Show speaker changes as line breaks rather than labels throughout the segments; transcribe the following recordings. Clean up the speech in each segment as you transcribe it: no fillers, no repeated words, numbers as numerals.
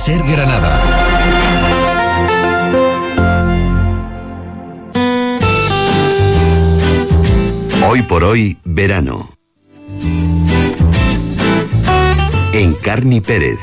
Ser Granada.
Hoy por hoy, verano. En Carni Pérez.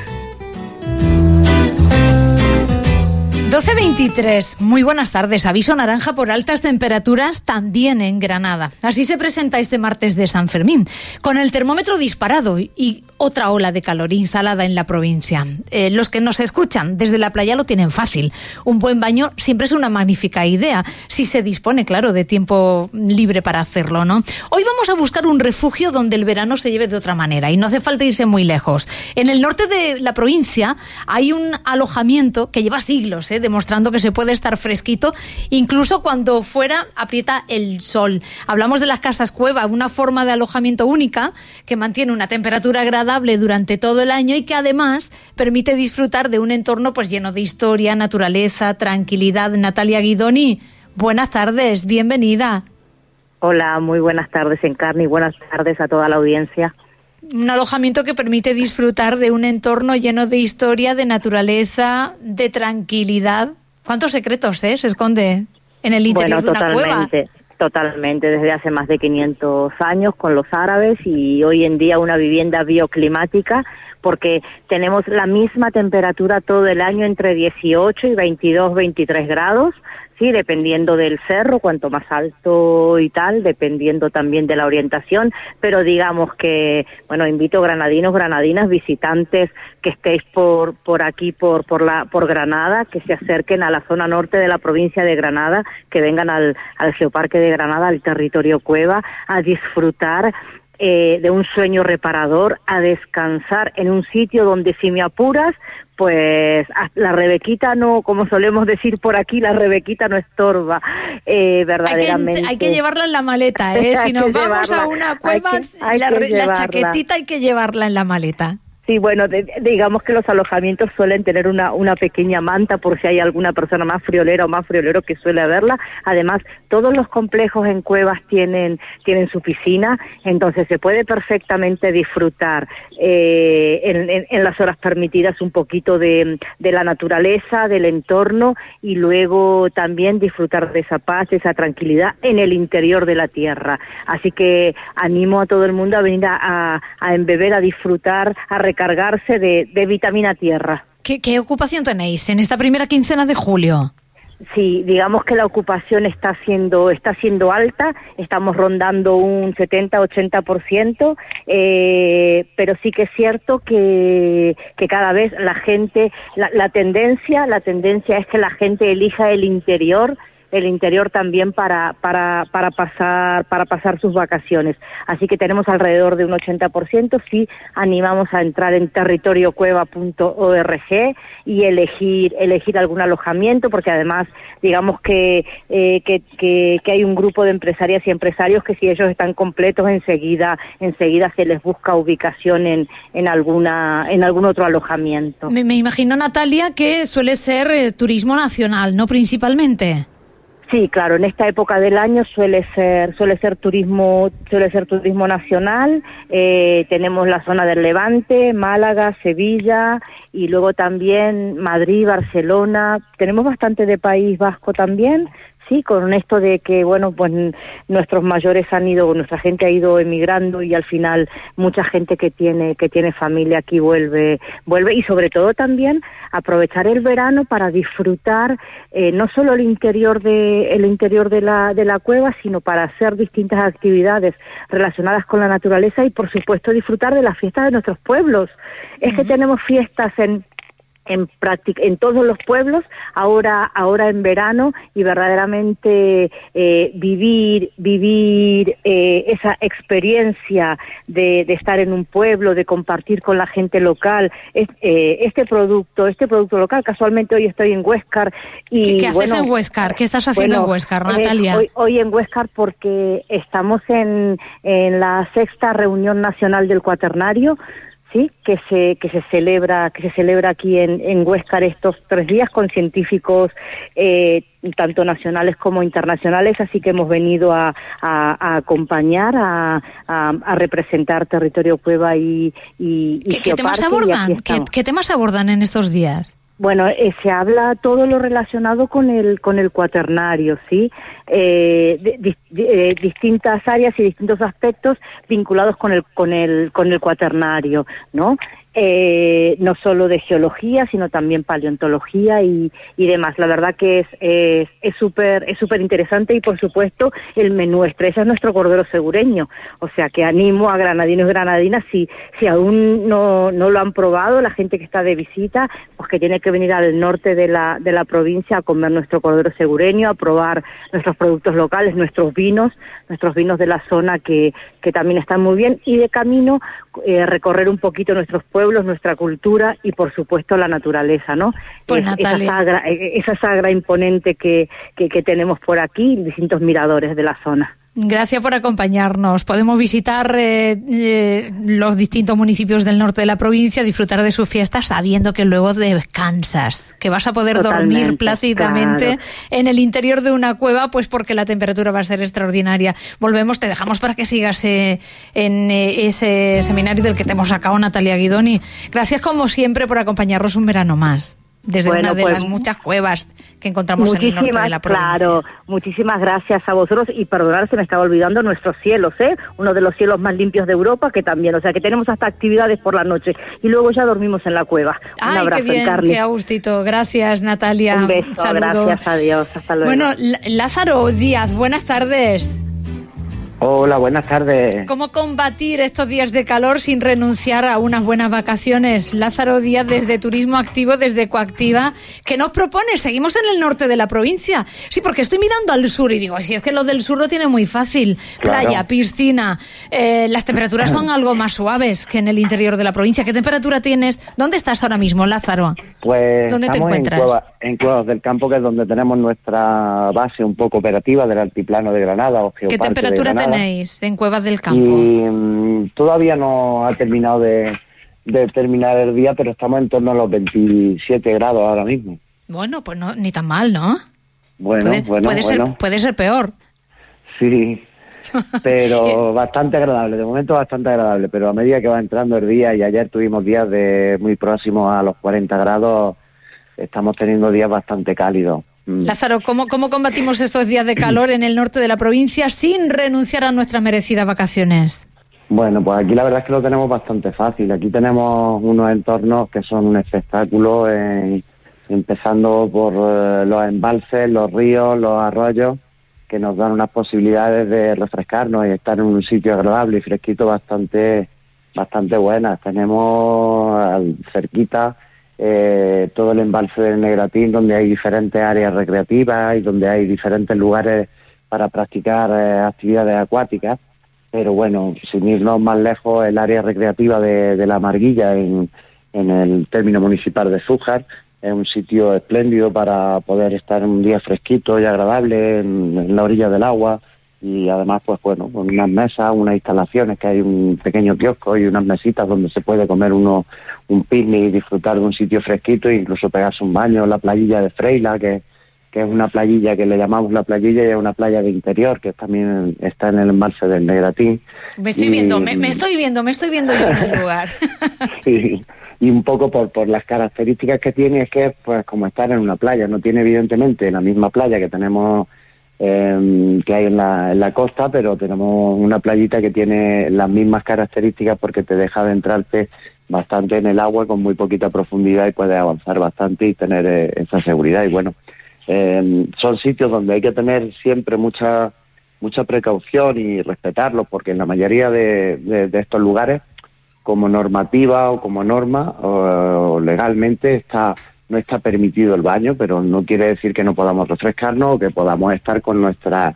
12:23, muy buenas tardes. Aviso naranja por altas temperaturas también en Granada. Así se presenta este martes de San Fermín, con el termómetro disparado y otra ola de calor instalada en la provincia. Los que nos escuchan desde la playa lo tienen fácil. Un buen baño siempre es una magnífica idea, si se dispone, claro, de tiempo libre para hacerlo, ¿no? Hoy vamos a buscar un refugio donde el verano se lleve de otra manera y no hace falta irse muy lejos. En el norte de la provincia hay un alojamiento que lleva siglos, demostrando que se puede estar fresquito incluso cuando fuera aprieta el sol. Hablamos de las casas cueva, una forma de alojamiento única que mantiene una temperatura agradable durante todo el año y que además permite disfrutar de un entorno pues lleno de historia, naturaleza, tranquilidad. Natalia Guidoni, buenas tardes, bienvenida.
Hola, muy buenas tardes, Encarni, buenas tardes a toda la audiencia.
Un alojamiento que permite disfrutar de un entorno lleno de historia, de naturaleza, de tranquilidad. ¿Cuántos secretos se esconde en el interior de una cueva?
Totalmente, desde hace más de 500 años con los árabes y hoy en día una vivienda bioclimática porque tenemos la misma temperatura todo el año entre 18 y 22, 23 grados. Sí, dependiendo del cerro, cuanto más alto y tal, dependiendo también de la orientación, pero digamos que, bueno, invito granadinos, granadinas, visitantes que estéis por aquí, por Granada, que se acerquen a la zona norte de la provincia de Granada, que vengan al Geoparque de Granada, al territorio cueva, a disfrutar de un sueño reparador, a descansar en un sitio donde, si me apuras, pues la rebequita no, como solemos decir por aquí, la rebequita no estorba, verdaderamente.
Hay que llevarla en la maleta, si nos vamos a una cueva, la chaquetita hay que llevarla en la maleta.
Sí, bueno, digamos que los alojamientos suelen tener una pequeña manta por si hay alguna persona más friolera o más friolero que suele haberla. Además, todos los complejos en cuevas tienen su piscina, entonces se puede perfectamente disfrutar en las horas permitidas un poquito de la naturaleza, del entorno y luego también disfrutar de esa paz, de esa tranquilidad en el interior de la tierra. Así que animo a todo el mundo a venir a embeber, a disfrutar, a recargarse de vitamina tierra.
¿Qué ocupación tenéis en esta primera quincena de julio?
Sí, digamos que la ocupación está siendo alta, estamos rondando un 70-80%, pero sí que es cierto que cada vez la gente, la tendencia es que la gente elija el interior también para pasar sus vacaciones. Así que tenemos alrededor de un 80%, sí animamos a entrar en territoriocueva.org y elegir algún alojamiento, porque además digamos que hay un grupo de empresarias y empresarios que si ellos están completos enseguida se les busca ubicación en algún otro alojamiento.
Me imagino, Natalia, que suele ser turismo nacional, ¿no? Principalmente.
Sí, claro, en esta época del año suele ser turismo nacional. Tenemos la zona del Levante, Málaga, Sevilla y luego también Madrid, Barcelona. Tenemos bastante de País Vasco también. Sí, con esto de que, bueno, pues nuestros mayores nuestra gente ha ido emigrando y al final mucha gente que tiene familia aquí vuelve y sobre todo también aprovechar el verano para disfrutar no solo el interior de la cueva, sino para hacer distintas actividades relacionadas con la naturaleza y por supuesto disfrutar de las fiestas de nuestros pueblos. Es que tenemos fiestas en todos los pueblos, ahora en verano, y verdaderamente vivir esa experiencia de estar en un pueblo, de compartir con la gente local, este producto local. Casualmente hoy estoy en Huéscar. Y
¿Qué haces en Huéscar? ¿Qué estás haciendo en Huéscar, Natalia?
Hoy en Huéscar porque estamos en la 6ª reunión nacional del Cuaternario. ¿sí? que se celebra aquí en Huéscar estos 3 días con científicos tanto nacionales como internacionales, así que hemos venido a acompañar, a representar Territorio Cueva y
¿Qué temas abordan? ¿Qué temas abordan en estos días?
Bueno, se habla todo lo relacionado con el cuaternario, ¿sí? Distintas áreas y distintos aspectos vinculados con el cuaternario, ¿no? No solo de geología, sino también paleontología y demás. La verdad que es súper interesante y, por supuesto, el menú estrella es nuestro cordero segureño. O sea, que animo a granadinos y granadinas, si aún no lo han probado, la gente que está de visita, pues que tiene que venir al norte de la provincia a comer nuestro cordero segureño, a probar nuestros productos locales, nuestros vinos de la zona que también están muy bien, y de camino recorrer un poquito nuestros pueblos, nuestra cultura y, por supuesto, la naturaleza, ¿no?
Pues, Natalia,
esa sagra imponente que tenemos por aquí, distintos miradores de la zona.
Gracias por acompañarnos. Podemos visitar los distintos municipios del norte de la provincia, disfrutar de sus fiestas, sabiendo que luego descansas, que vas a poder dormir plácidamente, claro, en el interior de una cueva, pues porque la temperatura va a ser extraordinaria. Volvemos, te dejamos para que sigas en ese seminario del que te hemos sacado, Natalia Guidoni. Gracias, como siempre, por acompañarnos un verano más, desde una de las muchas cuevas que encontramos en el norte de la provincia.
Claro, muchísimas gracias a vosotros, y perdonad, se me estaba olvidando nuestros cielos, uno de los cielos más limpios de Europa, que también, o sea, que tenemos hasta actividades por la noche y luego ya dormimos en la cueva. Un abrazo,
qué bien,
Encarni.
Qué a gustito. Gracias, Natalia.
Un beso, gracias, adiós, hasta luego.
Bueno, Lázaro Díaz, buenas tardes.
Hola, buenas tardes.
¿Cómo combatir estos días de calor sin renunciar a unas buenas vacaciones? Lázaro Díaz, desde Turismo Activo, desde Coactiva. ¿Qué nos propone? Seguimos en el norte de la provincia. Sí, porque estoy mirando al sur y digo, si es que lo del sur lo tiene muy fácil. Playa, claro, piscina. Las temperaturas son algo más suaves que en el interior de la provincia. ¿Qué temperatura tienes? ¿Dónde estás ahora mismo, Lázaro?
Pues
¿dónde te encuentras?
En Cuevas del Campo, que es donde tenemos nuestra base un poco operativa del altiplano de Granada o Geoparque.
¿Qué temperatura tenéis en Cuevas del Campo?
Y todavía no ha terminado de terminar el día, pero estamos en torno a los 27 grados ahora mismo.
Bueno, pues no, ni tan mal, ¿no?
Bueno.
Puede ser peor.
Sí, pero bastante agradable, de momento bastante agradable, pero a medida que va entrando el día, y ayer tuvimos días muy próximos a los 40 grados, estamos teniendo días bastante cálidos.
Lázaro, ¿cómo combatimos estos días de calor en el norte de la provincia sin renunciar a nuestras merecidas vacaciones?
Bueno, pues aquí la verdad es que lo tenemos bastante fácil. Aquí tenemos unos entornos que son un espectáculo, empezando por los embalses, los ríos, los arroyos, que nos dan unas posibilidades de refrescarnos y estar en un sitio agradable y fresquito bastante buenas. Tenemos cerquita todo el embalse del Negratín, donde hay diferentes áreas recreativas y donde hay diferentes lugares para practicar actividades acuáticas. Pero bueno, sin irnos más lejos, el área recreativa de La Marguilla, en el término municipal de Zújar, es un sitio espléndido para poder estar un día fresquito y agradable en la orilla del agua, y además, pues bueno, con unas mesas, unas instalaciones, que hay un pequeño kiosco y unas mesitas donde se puede comer un picnic y disfrutar de un sitio fresquito e incluso pegarse un baño en la playilla de Freila, que es una playilla que le llamamos la playilla, y es una playa de interior que también está en el embalse del Negratín.
Me estoy viendo yo en el lugar.
Y un poco por las características que tiene, es que es pues como estar en una playa. No tiene evidentemente la misma playa que tenemos que hay en la costa, pero tenemos una playita que tiene las mismas características porque te deja adentrarte bastante en el agua con muy poquita profundidad y puedes avanzar bastante y tener esa seguridad. Y bueno, son sitios donde hay que tener siempre mucha precaución y respetarlos, porque en la mayoría de estos lugares, como normativa o como norma o legalmente, no está permitido el baño, pero no quiere decir que no podamos refrescarnos o que podamos estar con nuestros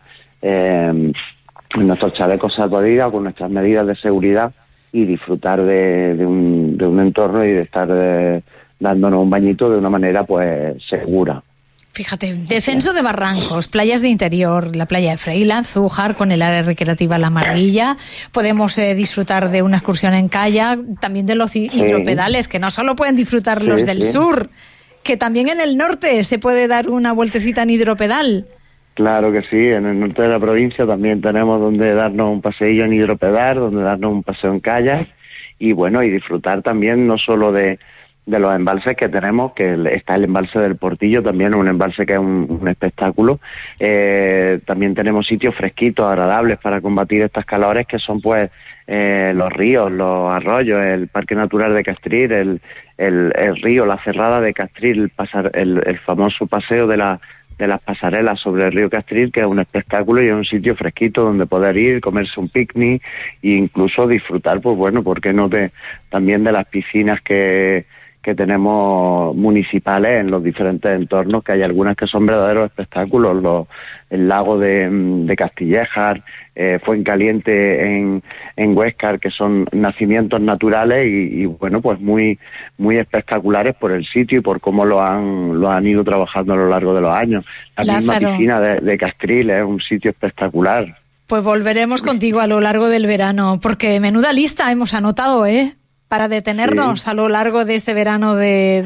chalecos salvavidas o con nuestras medidas de seguridad y disfrutar de un entorno y de estar dándonos un bañito de una manera pues segura.
Fíjate, descenso de barrancos, playas de interior, la playa de Freila, Zújar, con el área recreativa La Marguilla. Podemos disfrutar de una excursión en kayak, también de los hidropedales, que no solo pueden disfrutar los del sur, que también en el norte se puede dar una vueltecita en hidropedal.
Claro que sí, en el norte de la provincia también tenemos donde darnos un paseillo en hidropedal, donde darnos un paseo en kayak y bueno, y disfrutar también no solo de los embalses que tenemos, que está el embalse del Portillo, también un embalse que es un espectáculo. También tenemos sitios fresquitos, agradables para combatir estas calores, que son pues los ríos, los arroyos, el Parque Natural de Castril, el río, la Cerrada de Castril, el famoso paseo de las pasarelas sobre el río Castril, que es un espectáculo y es un sitio fresquito donde poder ir, comerse un picnic e incluso disfrutar, pues bueno, ¿por qué no también de las piscinas que tenemos municipales en los diferentes entornos, que hay algunas que son verdaderos espectáculos, el lago de Castillejar, Fuencaliente en Huéscar, que son nacimientos naturales y bueno, pues muy muy espectaculares por el sitio y por cómo lo han ido trabajando a lo largo de los años. La misma piscina de Castril es un sitio espectacular.
Pues volveremos contigo a lo largo del verano, porque menuda lista hemos anotado, para detenernos a lo largo de este verano de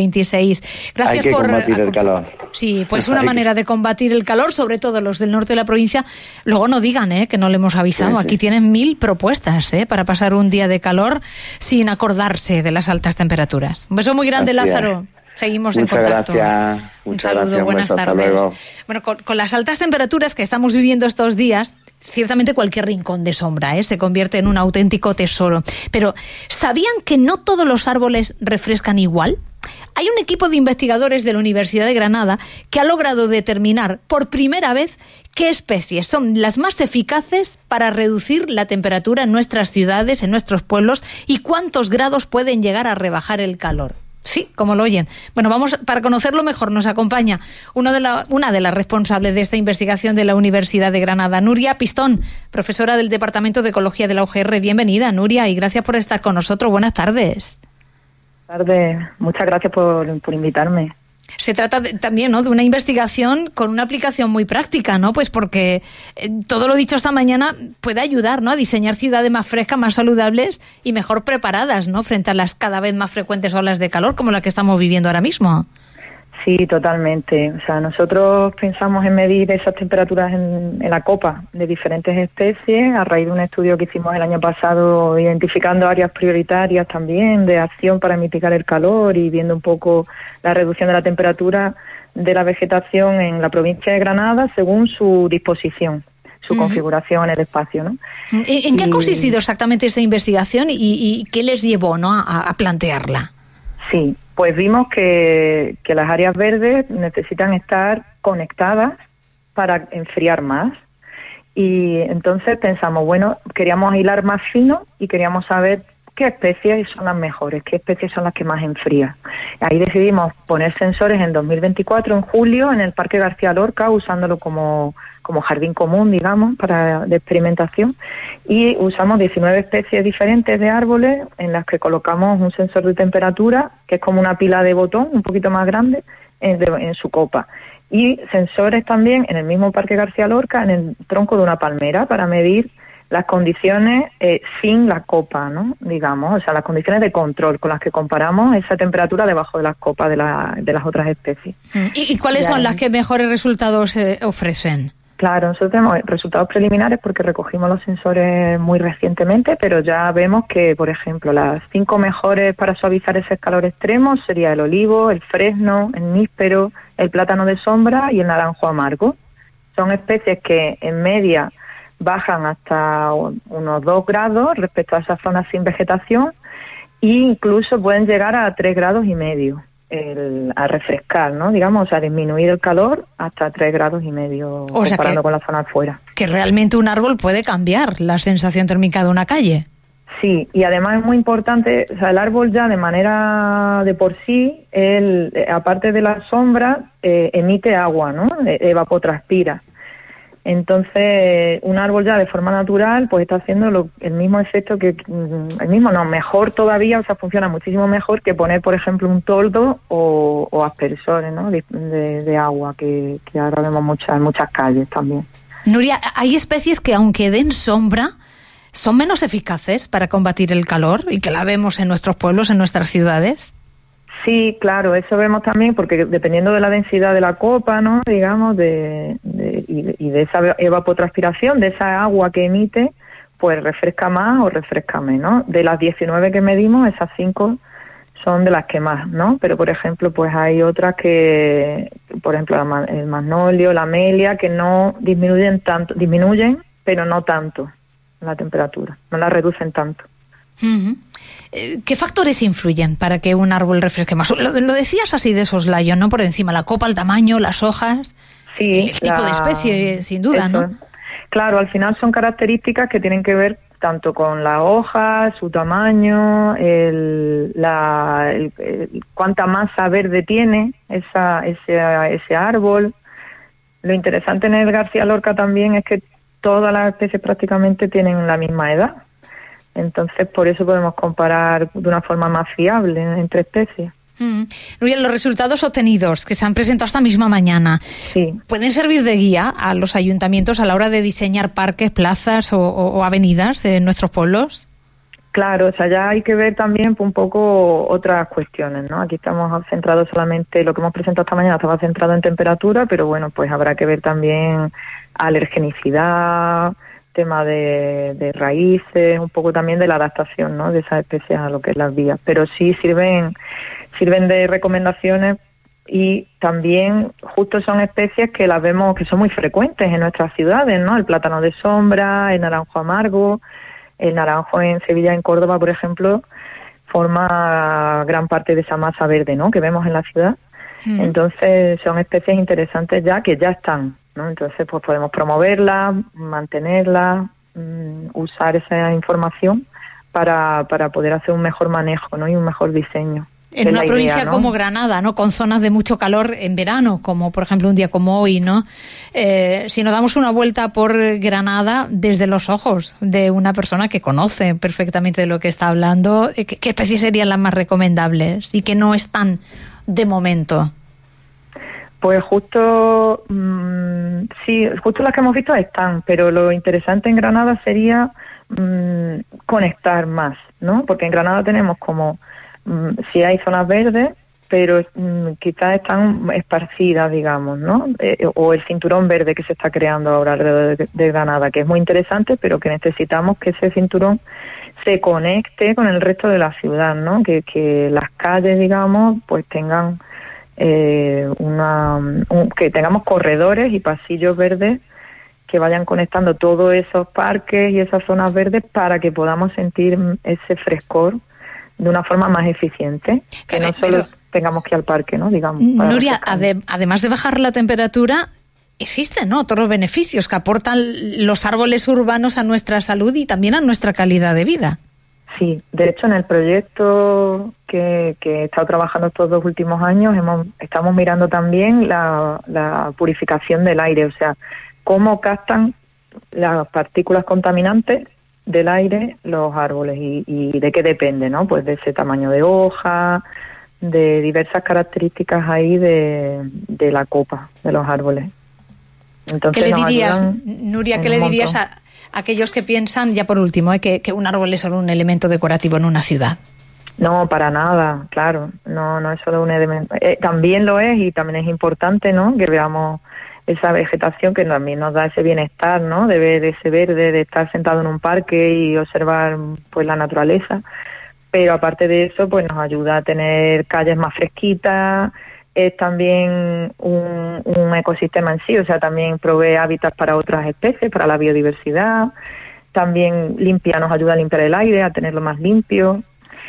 2026. Gracias
por combatir el calor.
Sí, pues una manera de combatir el calor, sobre todo los del norte de la provincia. Luego no digan que no le hemos avisado. Aquí tienen 1000 propuestas para pasar un día de calor sin acordarse de las altas temperaturas. Un beso muy grande, Lázaro. Seguimos en contacto.
Gracias.
Un saludo, buenas tardes. Bueno, con las altas temperaturas que estamos viviendo estos días, ciertamente cualquier rincón de sombra se convierte en un auténtico tesoro. Pero, ¿sabían que no todos los árboles refrescan igual? Hay un equipo de investigadores de la Universidad de Granada que ha logrado determinar por primera vez qué especies son las más eficaces para reducir la temperatura en nuestras ciudades, en nuestros pueblos, y cuántos grados pueden llegar a rebajar el calor. Sí, como lo oyen. Bueno, para conocerlo mejor, nos acompaña una de las responsables de esta investigación de la Universidad de Granada, Nuria Pistón, profesora del Departamento de Ecología de la UGR. Bienvenida, Nuria, y gracias por estar con nosotros. Buenas tardes.
Buenas tardes. Muchas gracias por invitarme.
Se trata también, ¿no?, de una investigación con una aplicación muy práctica, ¿no? Pues porque todo lo dicho esta mañana puede ayudar, ¿no?, a diseñar ciudades más frescas, más saludables y mejor preparadas, ¿no?, frente a las cada vez más frecuentes olas de calor como la que estamos viviendo ahora mismo.
Sí, totalmente. O sea, nosotros pensamos en medir esas temperaturas en la copa de diferentes especies a raíz de un estudio que hicimos el año pasado identificando áreas prioritarias también de acción para mitigar el calor y viendo un poco la reducción de la temperatura de la vegetación en la provincia de Granada según su disposición, su configuración en el espacio, ¿no?
¿En qué ha consistido exactamente esta investigación y qué les llevó, ¿no?, a plantearla?
Sí, pues vimos que las áreas verdes necesitan estar conectadas para enfriar más. Y entonces pensamos, bueno, queríamos hilar más fino y queríamos saber qué especies son las mejores, qué especies son las que más enfrían. Ahí decidimos poner sensores en 2024, en julio, en el Parque García Lorca, usándolo como jardín común, digamos, de experimentación, y usamos 19 especies diferentes de árboles en las que colocamos un sensor de temperatura, que es como una pila de botón, un poquito más grande, en su copa. Y sensores también en el mismo Parque García Lorca, en el tronco de una palmera, para medir las condiciones sin la copa, ¿no?, digamos, o sea, las condiciones de control con las que comparamos esa temperatura debajo de las copas de las otras especies.
¿Y cuáles son las que mejores resultados ofrecen?
Claro, nosotros tenemos resultados preliminares porque recogimos los sensores muy recientemente, pero ya vemos que, por ejemplo, las 5 mejores para suavizar ese calor extremo sería el olivo, el fresno, el níspero, el plátano de sombra y el naranjo amargo. Son especies que en media bajan hasta unos 2 grados respecto a esas zonas sin vegetación e incluso pueden llegar a 3,5 grados a refrescar, ¿no?, digamos, o sea, disminuir el calor hasta 3,5 grados comparando con la zona afuera. Que realmente un árbol puede cambiar la sensación térmica de una calle. Sí, y además es muy importante, o sea, el árbol ya de manera de por sí, aparte de la sombra, emite agua, ¿no?, evapotranspira. Entonces, un árbol ya de forma natural, pues está haciendo el mismo efecto mejor todavía, o sea, funciona muchísimo mejor que poner, por ejemplo, un toldo o aspersores, ¿no? de agua, que ahora vemos en muchas calles también.
Nuria, hay especies que, aunque den sombra, son menos eficaces para combatir el calor y que la vemos en nuestros pueblos, en nuestras ciudades.
Sí, claro, eso vemos también, porque dependiendo de la densidad de la copa, ¿no? Digamos, y de esa evapotranspiración, de esa agua que emite, pues refresca más o refresca menos. De las 19 que medimos, esas 5 son de las que más, ¿no? Pero, por ejemplo, pues hay otras que, por ejemplo, el magnolio, la amelia, que no disminuyen, pero no tanto la temperatura, no la reducen tanto.
Uh-huh. ¿Qué factores influyen para que un árbol refresque más? Lo decías así de soslayo, ¿no? Por encima, la copa, el tamaño, las hojas, sí, el tipo de especie, sin duda, eso, ¿no?
Claro, al final son características que tienen que ver tanto con la hoja, su tamaño, cuánta masa verde tiene ese árbol. Lo interesante en el García Lorca también es que todas las especies prácticamente tienen la misma edad. Entonces, por eso podemos comparar de una forma más fiable entre especies.
Nuria, los resultados obtenidos que se han presentado esta misma mañana, sí, ¿pueden servir de guía a los ayuntamientos a la hora de diseñar parques, plazas o avenidas en nuestros pueblos?
Claro, o sea, ya hay que ver también un poco otras cuestiones, ¿no? Aquí estamos centrados solamente, lo que hemos presentado esta mañana estaba centrado en temperatura, pero bueno, pues habrá que ver también alergenicidad, tema de raíces, un poco también de la adaptación, ¿no? De esas especies a lo que es las vías, pero sí sirven de recomendaciones. Y también justo son especies que las vemos que son muy frecuentes en nuestras ciudades, ¿no? El plátano de sombra, el naranjo amargo, el naranjo en Sevilla, en Córdoba, por ejemplo, forma gran parte de esa masa verde, ¿no? Que vemos en la ciudad. Entonces son especies interesantes que ya están, ¿no? Entonces pues podemos promoverlas, mantenerlas, usar esa información para poder hacer un mejor manejo, ¿no? Y un mejor diseño.
En una provincia, ¿no?, como Granada, ¿no?, con zonas de mucho calor en verano, como por ejemplo un día como hoy, ¿no? Si nos damos una vuelta por Granada desde los ojos de una persona que conoce perfectamente de lo que está hablando, ¿qué especies serían las más recomendables y que no están de momento?
Pues justo las que hemos visto están, pero lo interesante en Granada sería conectar más, ¿no? Porque en Granada tenemos como sí hay zonas verdes, pero quizás están esparcidas, digamos, ¿no? O el cinturón verde que se está creando ahora alrededor de Granada, que es muy interesante, pero que necesitamos que ese cinturón se conecte con el resto de la ciudad, ¿no? Que las calles, digamos, pues tengan que tengamos corredores y pasillos verdes que vayan conectando todos esos parques y esas zonas verdes para que podamos sentir ese frescor de una forma más eficiente, que no solo tengamos que ir al parque, ¿no? Digamos.
Nuria, además de bajar la temperatura, existen, ¿no?, otros beneficios que aportan los árboles urbanos a nuestra salud y también a nuestra calidad de vida.
Sí, de hecho en el proyecto que he estado trabajando estos 2 últimos años estamos mirando también la purificación del aire, o sea, cómo captan las partículas contaminantes del aire los árboles y de qué depende, ¿no? Pues de ese tamaño de hoja, de diversas características ahí de la copa de los árboles. Entonces,
¿qué le dirías, Nuria, qué le dirías a aquellos que piensan, ya por último, que un árbol es solo un elemento decorativo en una ciudad?
No, para nada, claro, no es solo un elemento. También lo es y también es importante, ¿no?, que veamos esa vegetación que también nos da ese bienestar, ¿no?, de ver ese verde, de estar sentado en un parque y observar pues la naturaleza. Pero aparte de eso, pues nos ayuda a tener calles más fresquitas, es también un ecosistema en sí, o sea, también provee hábitats para otras especies, para la biodiversidad, también nos ayuda a limpiar el aire, a tenerlo más limpio,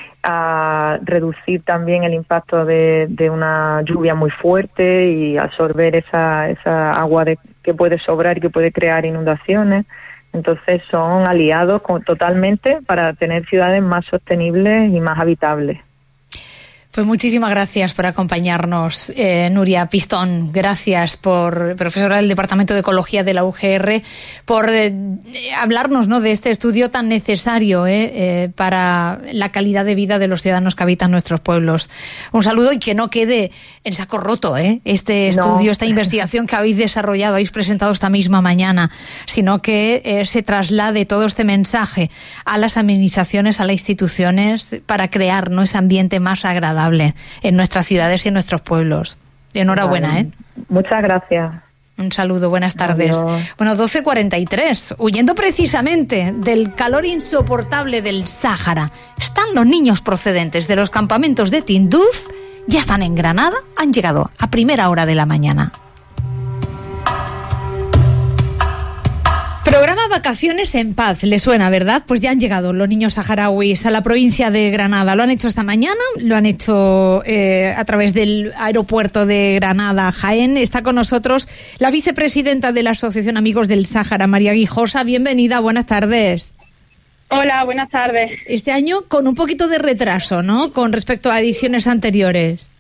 a reducir también el impacto de una lluvia muy fuerte y absorber esa agua que puede sobrar y que puede crear inundaciones. Entonces son aliados totalmente para tener ciudades más sostenibles y más habitables.
Pues muchísimas gracias por acompañarnos, Nuria Pistón. Gracias, profesora del Departamento de Ecología de la UGR, por hablarnos, ¿no?, de este estudio tan necesario para la calidad de vida de los ciudadanos que habitan nuestros pueblos. Un saludo y que no quede en saco roto este estudio, esta investigación que habéis desarrollado, habéis presentado esta misma mañana, sino que se traslade todo este mensaje a las administraciones, a las instituciones, para crear, ¿no?, ese ambiente más agradable en nuestras ciudades y en nuestros pueblos. Enhorabuena,
Vale. Muchas gracias.
Un saludo, buenas tardes.
Adiós.
Bueno, 12:43, huyendo precisamente del calor insoportable del Sáhara, están los niños procedentes de los campamentos de Tinduf, ya están en Granada, han llegado a primera hora de la mañana. Programa Vacaciones en Paz, ¿le suena, verdad? Pues ya han llegado los niños saharauis a la provincia de Granada. Lo han hecho esta mañana, lo han hecho a través del aeropuerto de Granada, Jaén. Está con nosotros la vicepresidenta de la Asociación Amigos del Sáhara, María Guijosa. Bienvenida, buenas tardes.
Hola, buenas tardes.
Este año con un poquito de retraso, ¿no?, con respecto a ediciones anteriores.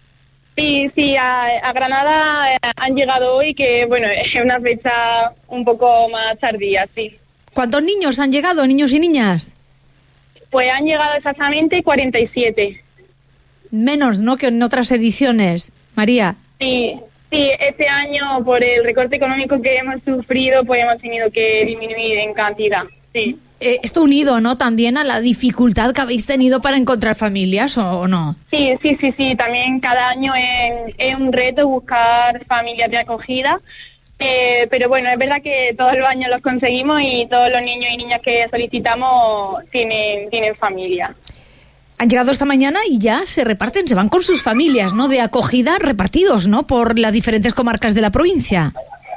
Sí, a Granada han llegado hoy, que bueno, es una fecha un poco más tardía, sí.
¿Cuántos niños han llegado, niños y niñas?
Pues han llegado exactamente 47.
Menos, ¿no?, que en otras ediciones, María.
Sí, este año por el recorte económico que hemos sufrido, pues hemos tenido que disminuir en cantidad, sí.
Esto unido, ¿no?, también a la dificultad que habéis tenido para encontrar familias, ¿o no?
Sí, también cada año es un reto buscar familias de acogida, pero bueno, es verdad que todos los años los conseguimos y todos los niños y niñas que solicitamos tienen familia.
Han llegado esta mañana y ya se reparten, se van con sus familias, ¿no?, de acogida, repartidos, ¿no?, por las diferentes comarcas de la provincia.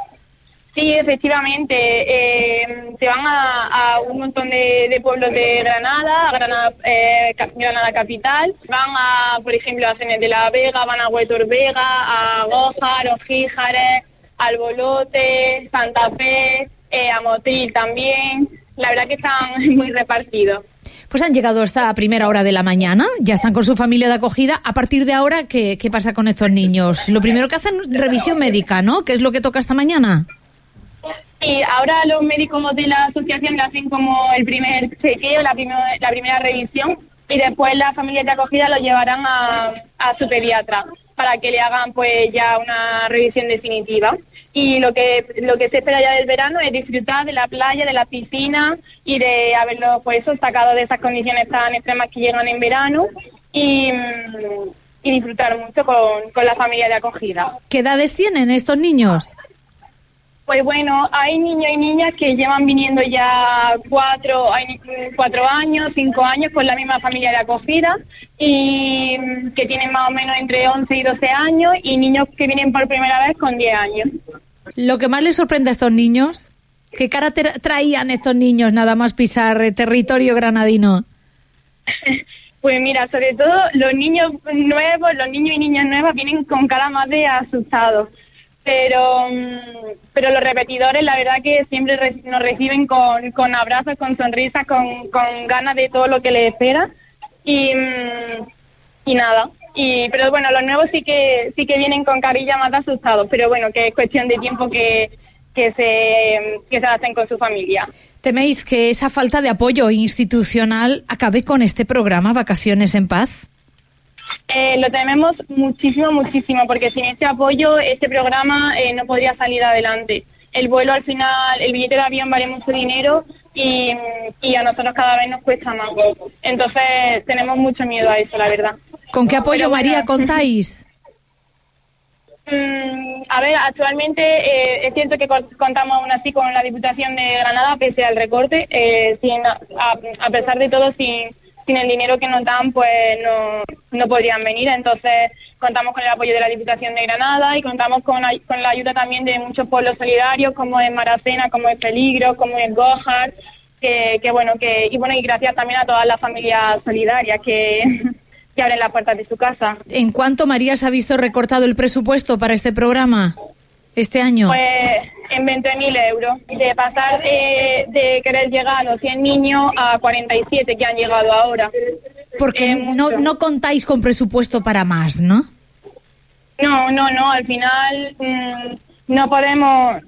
Sí, efectivamente, se van a un montón de pueblos de Granada, a Granada capital, van por ejemplo, a Cenet de la Vega, van a Huetor Vega, a Gójar, Ojíjares, Albolote, Santa Fe, a Motril también. La verdad que están muy repartidos.
Pues han llegado hasta primera hora de la mañana, ya están con su familia de acogida. A partir de ahora, ¿qué pasa con estos niños? Lo primero que hacen es revisión médica, ¿no?, ¿qué es lo que toca esta mañana?
Sí, ahora los médicos de la asociación le hacen como el primer chequeo, la primera revisión, y después las familias de acogida lo llevarán a su pediatra para que le hagan pues ya una revisión definitiva. Y lo que se espera ya del verano es disfrutar de la playa, de la piscina y de haberlo pues sacado de esas condiciones tan extremas que llegan en verano y disfrutar mucho con la familia de acogida.
¿Qué edades tienen estos niños?
Pues bueno, hay niños y niñas que llevan viniendo ya 4 años, 5 años con la misma familia de acogida y que tienen más o menos entre 11 y 12 años y niños que vienen por primera vez con 10 años.
Lo que más les sorprende a estos niños, ¿qué cara traían estos niños nada más pisar territorio granadino?
Pues mira, sobre todo los niños y niñas nuevas vienen con cara más de asustados. Pero los repetidores, la verdad que siempre nos reciben con abrazos, con sonrisas, con ganas de todo lo que les espera y nada. Pero bueno, los nuevos sí que vienen con carilla más de asustados, pero bueno, que es cuestión de tiempo que se hacen con su familia.
¿Teméis que esa falta de apoyo institucional acabe con este programa Vacaciones en Paz?
Lo tememos muchísimo, porque sin este apoyo, este programa no podría salir adelante. El vuelo al final, el billete de avión vale mucho dinero y a nosotros cada vez nos cuesta más. Entonces tenemos mucho miedo a eso, la verdad.
¿Con qué apoyo, María, contáis?
A ver, actualmente es cierto que contamos aún así con la Diputación de Granada, pese al recorte, a pesar de todo, sin el dinero que nos dan, pues no podrían venir. Entonces contamos con el apoyo de la Diputación de Granada y contamos con la ayuda también de muchos pueblos solidarios, como es Maracena, como es Peligro, como es Gójar, y gracias también a todas las familias solidarias que abren las puertas de su casa.
¿En cuánto, María, se ha visto recortado el presupuesto para este programa este año?
Pues en 20.000 euros, de pasar de querer llegar a los 100 niños a 47 que han llegado ahora.
Porque no contáis con presupuesto para más, ¿no?
No, al final no podemos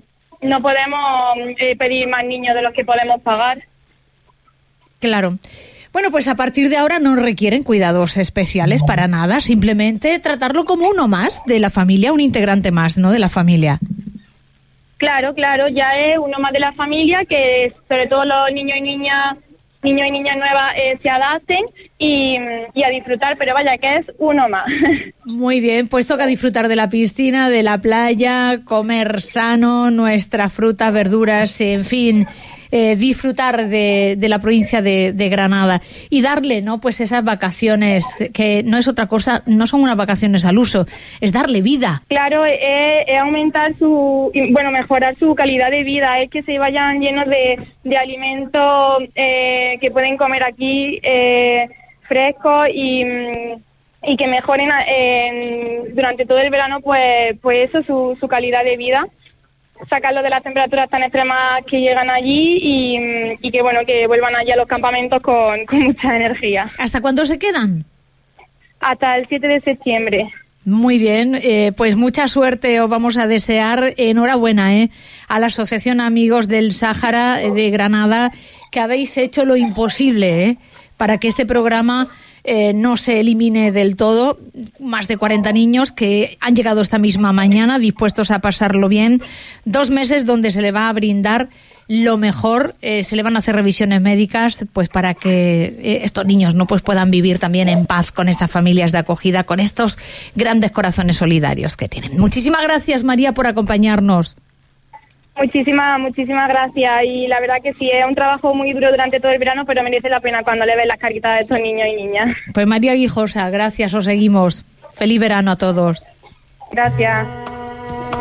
pedir más niños de los que podemos pagar.
Claro. Bueno, pues a partir de ahora no requieren cuidados especiales para nada, simplemente tratarlo como uno más de la familia, un integrante más, ¿no?, de la familia.
Claro, ya es uno más de la familia, que sobre todo los niños y niñas nuevas se adapten y a disfrutar, pero vaya que es uno más.
Muy bien, pues toca disfrutar de la piscina, de la playa, comer sano, nuestras frutas, verduras, en fin, disfrutar de la provincia de Granada y darle, ¿no?, pues esas vacaciones que no es otra cosa, no son unas vacaciones al uso, es darle vida.
Claro, es aumentar mejorar su calidad de vida, es que se vayan llenos de alimentos que pueden comer aquí frescos y que mejoren durante todo el verano pues eso, su calidad de vida. Sacarlo de las temperaturas tan extremas que llegan allí y que vuelvan allí a los campamentos con mucha energía.
¿Hasta cuándo se quedan?
Hasta el 7 de septiembre.
Muy bien, pues mucha suerte os vamos a desear. Enhorabuena a la Asociación Amigos del Sáhara de Granada, que habéis hecho lo imposible para que este programa no se elimine del todo. Más de 40 niños que han llegado esta misma mañana dispuestos a pasarlo bien. 2 meses donde se le va a brindar lo mejor, se le van a hacer revisiones médicas pues para que estos niños no pues puedan vivir también en paz con estas familias de acogida, con estos grandes corazones solidarios que tienen. Muchísimas gracias, María, por acompañarnos. Muchísimas gracias, y la verdad que sí, es un trabajo muy duro durante todo el verano, pero merece la pena cuando le ves las caritas de estos niños y niñas. Pues María Guijosa, gracias, os seguimos. Feliz verano a todos. Gracias.